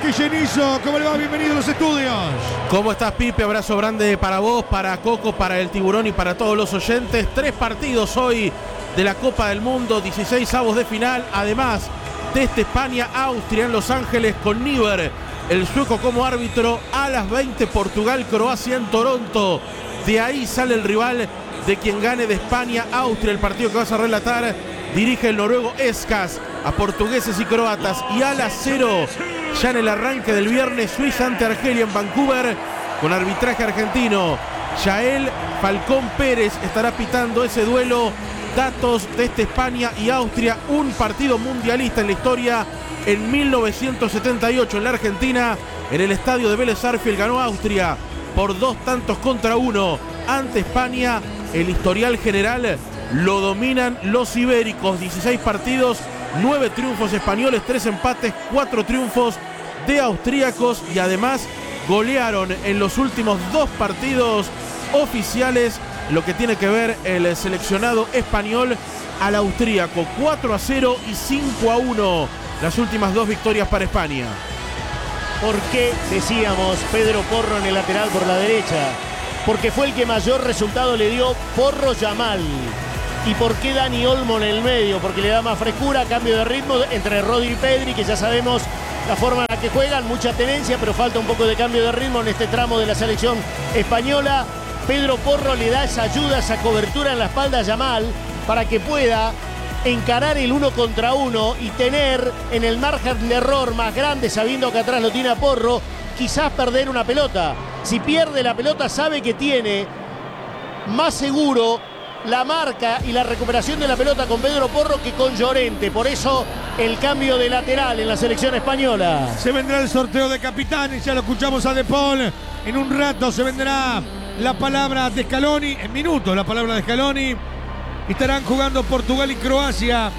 Guillenizo, ¿cómo le va? Bienvenido a los estudios. ¿Cómo estás, Pipe? Abrazo grande para vos, para Coco, para el Tiburón y para todos los oyentes. 3 partidos hoy de la Copa del Mundo, 16avos de final. Además de España-Austria en Los Ángeles con Niver, el sueco como árbitro. A las 20 Portugal-Croacia en Toronto. De ahí sale el rival de quien gane de España-Austria. El partido que vas a relatar dirige el noruego Eskas a portugueses y croatas. Y a las 0, ya en el arranque del viernes, Suiza ante Argelia en Vancouver, con arbitraje argentino. Yael Falcón Pérez estará pitando ese duelo. Datos de España y Austria, un partido mundialista en la historia. En 1978 en la Argentina, en el estadio de Vélez Sarsfield, ganó Austria por 2-1 ante España. El historial general lo dominan los ibéricos, 16 partidos, 9 triunfos españoles, 3 empates, 4 triunfos de austríacos, y además golearon en los últimos 2 partidos oficiales, lo que tiene que ver el seleccionado español al austríaco. 4-0 y 5-1 las últimas 2 victorias para España. ¿Por qué decíamos Pedro Porro en el lateral por la derecha? Porque fue el que mayor resultado le dio Porro Yamal. ¿Y por qué Dani Olmo en el medio? Porque le da más frescura, cambio de ritmo entre Rodri y Pedri, que ya sabemos la forma en la que juegan, mucha tenencia, pero falta un poco de cambio de ritmo en este tramo de la selección española. Pedro Porro le da esa ayuda, esa cobertura en la espalda a Yamal para que pueda encarar el 1 contra 1 y tener en el margen de error más grande, sabiendo que atrás lo tiene a Porro, quizás perder una pelota. Si pierde la pelota, sabe que tiene más seguro la marca y la recuperación de la pelota con Pedro Porro que con Llorente. Por eso el cambio de lateral en la selección española. Se vendrá el sorteo de capitanes, ya lo escuchamos a De Paul. En un rato se vendrá la palabra de Scaloni, en minutos la palabra de Scaloni. Estarán jugando Portugal y Croacia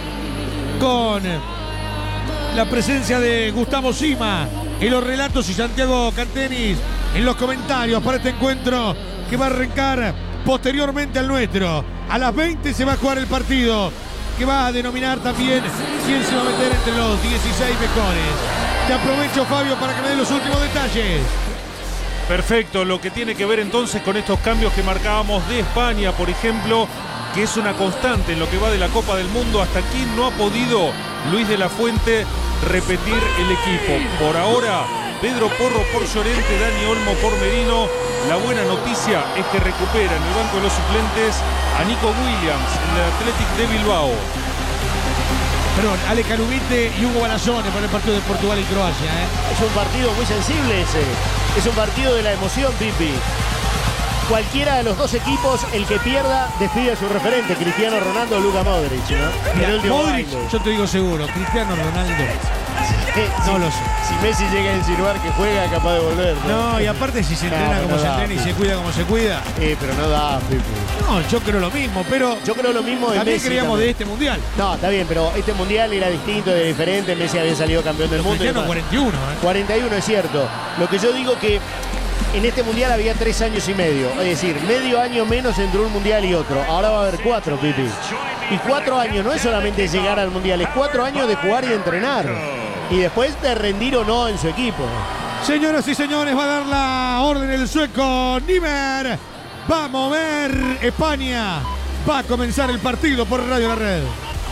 con la presencia de Gustavo Sima en los relatos y Santiago Cantenis en los comentarios para este encuentro que va a arrancar posteriormente al nuestro. A las 20 se va a jugar el partido que va a denominar también quién se va a meter entre los 16 mejores. Te aprovecho, Fabio, para que me dé los últimos detalles. Perfecto, lo que tiene que ver entonces con estos cambios que marcábamos de España, por ejemplo, que es una constante en lo que va de la Copa del Mundo. Hasta aquí no ha podido Luis de la Fuente repetir el equipo. Por ahora, Pedro Porro por Llorente, Dani Olmo por Merino. La buena noticia es que recupera en el banco de los suplentes a Nico Williams, el Athletic de Bilbao. Perdón, Ale Carubite y Hugo Balazone para el partido de Portugal y Croacia. Es un partido muy sensible ese. Es un partido de la emoción, Pipi. Cualquiera de los dos equipos, el que pierda, despide a su referente, Cristiano Ronaldo o Luka Modric, ¿no? Mira, el Modric, yo te digo seguro, Cristiano Ronaldo. No lo sé. Si Messi llega a insinuar que juega, capaz de volver. No, y aparte si se entrena como se entrena y se cuida como se cuida. Pero no da, Pipi. No, yo creo lo mismo, pero yo creo lo mismo de también Messi. Creíamos también de este mundial. No, está bien, pero este mundial era distinto, era diferente. Messi había salido campeón del mundo. Cristiano 41, 41, es cierto. Lo que yo digo que en este mundial había 3 años y medio. Es decir, medio año menos entre un mundial y otro. Ahora va a haber 4, Pipi. Y 4 años no es solamente llegar al mundial, es 4 años de jugar y de entrenar. Y después de rendir o no en su equipo. Señoras y señores, va a dar la orden el sueco Niver. Va a mover España. Va a comenzar el partido por Radio La Red.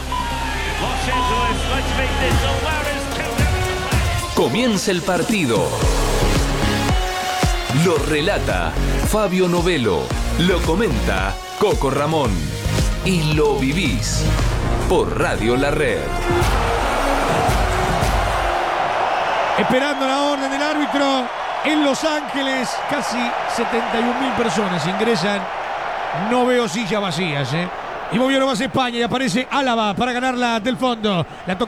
Comienza el partido. Lo relata Fabio Novello. Lo comenta Coco Ramón. Y lo vivís por Radio La Red. Esperando la orden del árbitro en Los Ángeles. Casi 71.000 personas ingresan. No veo sillas vacías, Y movió nomás España y aparece Álava para ganarla del fondo. La